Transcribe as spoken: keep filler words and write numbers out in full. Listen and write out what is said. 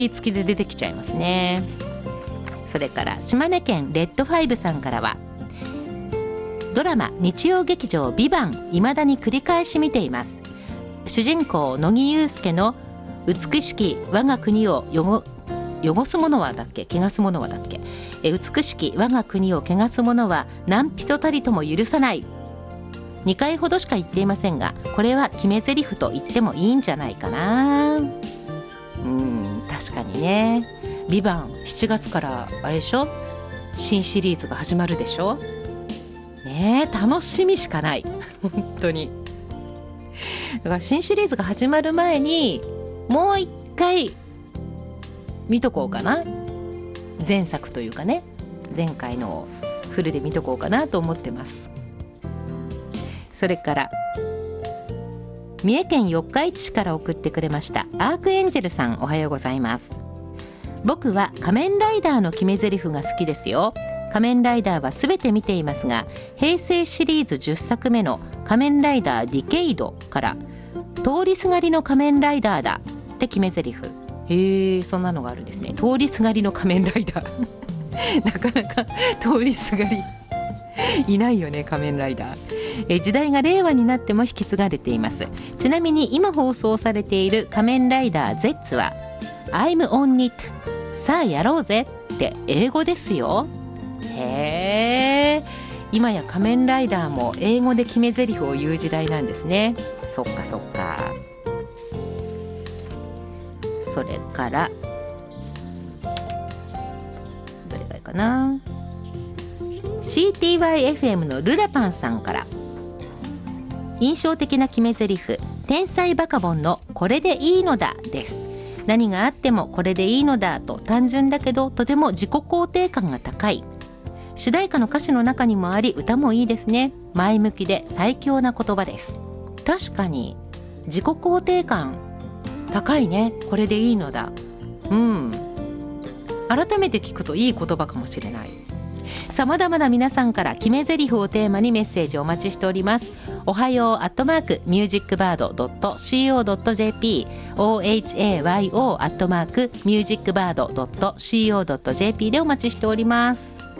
付きで出てきちゃいますね。それから島根県レッドファイブさんからは、ドラマ日曜劇場ビバン未だに繰り返し見ています。主人公乃木憂助の美しき我が国を汚汚す者はだっけ汚す者はだっけえ美しき我が国を汚す者は何人たりとも許さないにかいほどしか言っていませんが、これは決め台詞と言ってもいいんじゃないかな。うん、確かにね。ビバンしちがつからあれでしょ、新シリーズが始まるでしょね。え楽しみしかない本当に。だから新シリーズが始まる前にもう一回見とこうかな。前作というかね、前回のをフルで見とこうかなと思ってます。それから三重県四日市市から送ってくれましたアークエンジェルさん、おはようございます。僕は仮面ライダーの決め台詞が好きですよ。仮面ライダーはすべて見ていますが、平成シリーズじゅっさくめの仮面ライダーディケイドから通りすがりの仮面ライダーだって決め台詞。へえ、そんなのがあるんですね。通りすがりの仮面ライダーなかなか通りすがりいないよね、仮面ライダー。え時代が令和になっても引き継がれています。ちなみに今放送されている仮面ライダー Z は I'm on it さあやろうぜって英語ですよ。へえ、今や仮面ライダーも英語で決め台詞を言う時代なんですね。そっかそっか。それからどれがいいかな。 シーティーワイエフエム のルラパンさんから、印象的な決め台詞、天才バカボンのこれでいいのだです。何があってもこれでいいのだと単純だけどとても自己肯定感が高い。主題歌の歌詞の中にもあり、歌もいいですね。前向きで最強な言葉です。確かに自己肯定感高いね。これでいいのだ。うん、改めて聞くといい言葉かもしれない。さあ、まだまだ皆さんから決め台詞をテーマにメッセージお待ちしております。おはようアットマークミュージックバードドットシーオードットジェーピー オーエイチエーワイオー アットマークミュージックバードドットシーオードットジェーピー でお待ちしております。